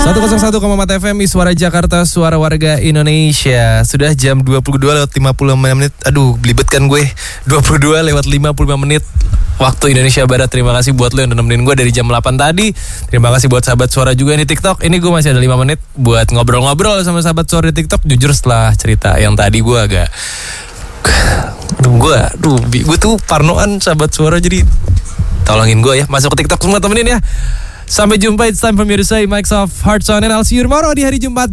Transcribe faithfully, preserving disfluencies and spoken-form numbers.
seratus satu koma empat F M Suara Jakarta, suara warga Indonesia. Sudah jam dua puluh dua lewat lima puluh lima menit. Aduh, belibet kan gue. dua puluh dua lewat lima puluh lima menit waktu Indonesia Barat. Terima kasih buat lo yang udah nemenin gue dari jam delapan tadi. Terima kasih buat sahabat suara juga di TikTok. Ini gue masih ada lima menit buat ngobrol-ngobrol sama sahabat suara di TikTok. Jujur setelah cerita yang tadi gue agak Aduh gue Aduh gue tuh parnoan sahabat suara. Jadi tolongin gue ya, masuk ke TikTok semua temenin ya. Sampai jumpa, it's time for me to say Microsoft Hearts on, and I'll see you tomorrow di hari Jumat.